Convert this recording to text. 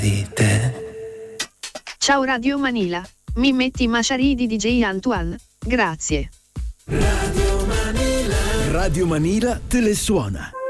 di te. Ciao Radio Manila, mi metti Masciari di DJ Antoine, grazie. Radio Manila te le suona.